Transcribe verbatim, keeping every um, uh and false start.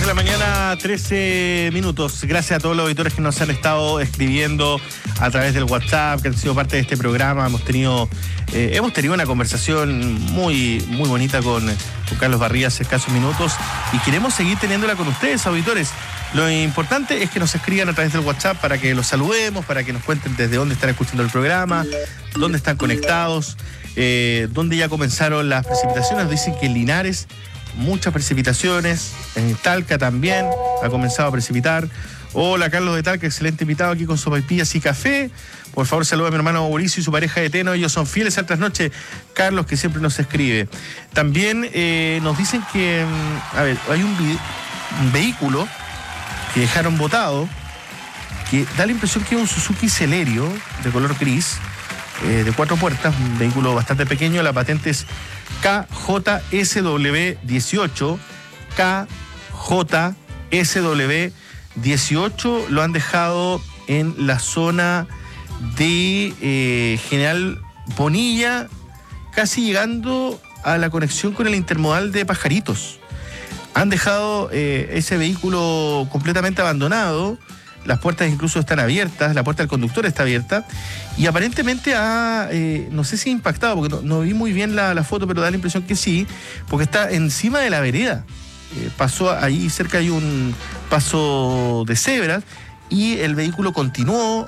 la mañana, trece minutos. Gracias a todos los auditores que nos han estado escribiendo a través del WhatsApp, que han sido parte de este programa. Hemos tenido eh, hemos tenido una conversación muy, muy bonita con, con Carlos Barría hace escasos minutos y queremos seguir teniéndola con ustedes, auditores. Lo importante es que nos escriban a través del WhatsApp para que los saludemos, para que nos cuenten desde dónde están escuchando el programa, dónde están conectados, eh, dónde ya comenzaron las precipitaciones. Dicen que en Linares muchas precipitaciones, en Talca también ha comenzado a precipitar. Hola, Carlos de Talca, excelente invitado aquí con sopaipillas y café. Por favor, saluda a mi hermano Mauricio y su pareja de Teno. Ellos son fieles a trasnoche. Carlos, que siempre nos escribe. También eh, nos dicen que, a ver, hay un, un vehículo que dejaron botado, que da la impresión que es un Suzuki Celerio de color gris, eh, de cuatro puertas, un vehículo bastante pequeño. La patente es K J S W dieciocho, K J S W dieciocho. Lo han dejado en la zona de eh, General Bonilla, casi llegando a la conexión con el intermodal de Pajaritos. Han dejado eh, ese vehículo completamente abandonado. Las puertas incluso están abiertas, la puerta del conductor está abierta y aparentemente ha, eh, no sé si ha impactado, porque no, no vi muy bien la, la foto, pero da la impresión que sí, porque está encima de la vereda. Eh, pasó ahí cerca, hay un paso de cebras y el vehículo continuó